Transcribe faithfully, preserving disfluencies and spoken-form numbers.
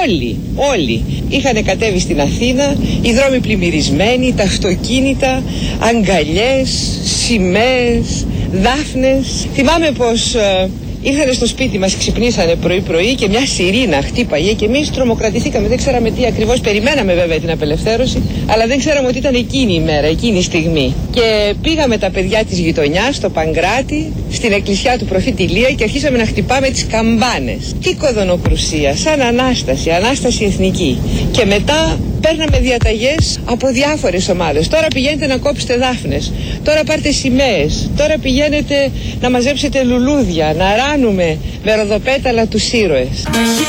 όλοι, όλοι είχαν κατέβει στην Αθήνα, οι δρόμοι πλημμυρισμένοι, τα αυτοκίνητα, αγκαλιές, σημαίες, δάφνες. Θυμάμαι πως ε, ήρθανε στο σπίτι μας, ξυπνήσανε πρωί-πρωί και μια σιρήνα χτύπαγε και εμείς τρομοκρατηθήκαμε. Δεν ξέραμε τι ακριβώς, περιμέναμε βέβαια την απελευθέρωση, αλλά δεν ξέραμε ότι ήταν εκείνη η μέρα, εκείνη η στιγμή. Και πήγαμε τα παιδιά της γειτονιάς, στο Παγκράτη, στην εκκλησιά του προφήτη Ηλία και αρχίσαμε να χτυπάμε τις καμπάνες. Τι κοδωνοκρουσία, σαν Ανάσταση, Ανάσταση εθνική. Και μετά παίρναμε διαταγές από διάφορες ομάδες. Τώρα πηγαίνετε να κόψετε δάφνες, τώρα πάρτε σημαίες, τώρα πηγαίνετε να μαζέψετε λουλούδια, να ράνουμε με ροδοπέταλα τους ήρωες.